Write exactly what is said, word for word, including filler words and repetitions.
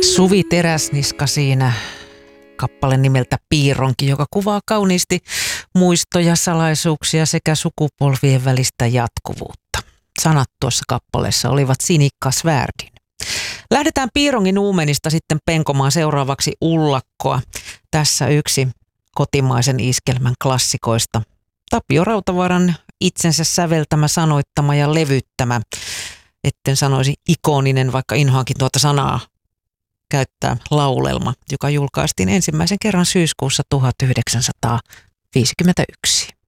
Suvi Teräsniska siinä, kappale nimeltä Piironki, joka kuvaa kauniisti muistoja, salaisuuksia sekä sukupolvien välistä jatkuvuutta. Sanat tuossa kappaleessa olivat Sinikka Svärdin. Lähdetään Piirongin uumenista sitten penkomaan seuraavaksi ullakkoa. Tässä yksi kotimaisen iskelmän klassikoista. Tapio Rautavaaran itsensä säveltämä, sanoittama ja levyttämä, etten sanoisi ikoninen, vaikka inhoankin tuota sanaa käyttää, laulelma, joka julkaistiin ensimmäisen kerran syyskuussa tuhatyhdeksänsataaviisikymmentäyksi.